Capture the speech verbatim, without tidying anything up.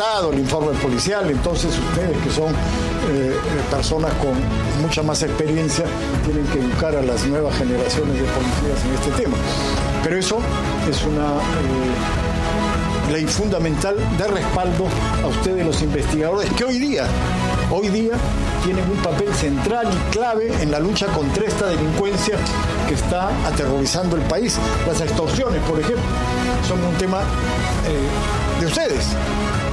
redactado el informe policial, entonces ustedes que son eh, personas con mucha más experiencia tienen que educar a las nuevas generaciones de policías en este tema. Pero eso es una eh, ley fundamental de respaldo a ustedes los investigadores que hoy día, hoy día tienen un papel central y clave en la lucha contra esta delincuencia que está aterrorizando el país. Las extorsiones, por ejemplo, son un tema eh, de ustedes.